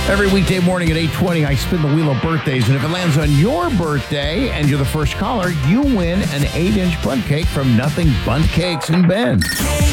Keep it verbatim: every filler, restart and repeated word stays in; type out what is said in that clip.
Every weekday morning at eight twenty, I spin the wheel of birthdays, and if it lands on your birthday and you're the first caller, you win an eight-inch bundt cake from Nothing Bundt Cakes in Bend.